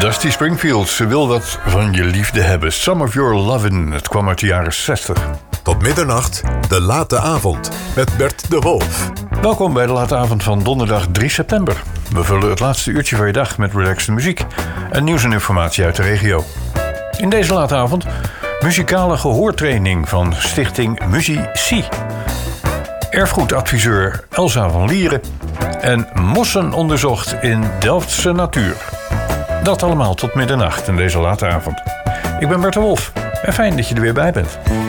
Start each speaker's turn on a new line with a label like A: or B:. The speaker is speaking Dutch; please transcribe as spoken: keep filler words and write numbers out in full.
A: Dusty Springfield, ze wil wat van je liefde hebben. Some of Your Lovin', het kwam uit de jaren zestig.
B: Tot middernacht, de late avond, met Bert de Wolf.
A: Welkom bij de late avond van donderdag drie september. We vullen het laatste uurtje van je dag met relaxte muziek en nieuws en informatie uit de regio. In deze late avond muzikale gehoortraining van stichting Muzici. Erfgoedadviseur Elsa van Lieren en mossen onderzocht in Delftse natuur. Dat allemaal tot middernacht in deze late avond. Ik ben Bert de Wolf en fijn dat je er weer bij bent.